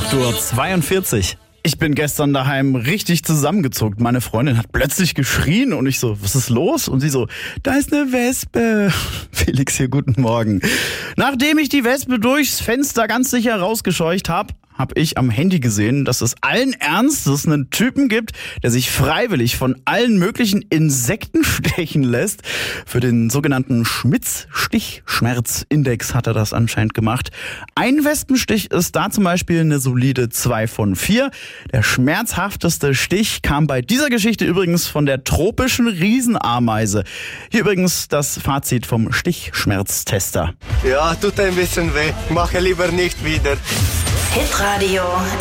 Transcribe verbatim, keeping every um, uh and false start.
acht Uhr zweiundvierzig. Ich bin gestern daheim richtig zusammengezuckt. Meine Freundin hat plötzlich geschrien und ich so, was ist los? Und sie so, da ist eine Wespe. Felix hier, guten Morgen. Nachdem ich die Wespe durchs Fenster ganz sicher rausgescheucht habe, habe ich am Handy gesehen, dass es allen Ernstes einen Typen gibt, der sich freiwillig von allen möglichen Insekten stechen lässt. Für den sogenannten Schmitz-Stichschmerzindex hat er das anscheinend gemacht. Ein Wespenstich ist da zum Beispiel eine solide zwei von vier. Der schmerzhafteste Stich kam bei dieser Geschichte übrigens von der tropischen Riesenameise. Hier übrigens das Fazit vom Stichschmerztester. Ja, tut ein bisschen weh. Mache lieber nicht wieder. Hitradio